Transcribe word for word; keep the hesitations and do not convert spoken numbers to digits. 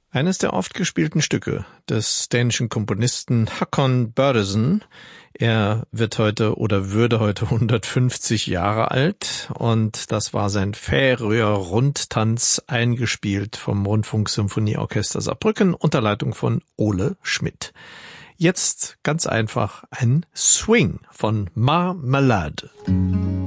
Eines der oft gespielten Stücke des dänischen Komponisten Håkon Børresen. Er wird heute oder würde heute hundertfünfzig Jahre alt und das war sein Færøer-Rundtanz, eingespielt vom Rundfunksymphonieorchester Saarbrücken unter Leitung von Ole Schmidt. Jetzt ganz einfach ein Swing von Marmalade.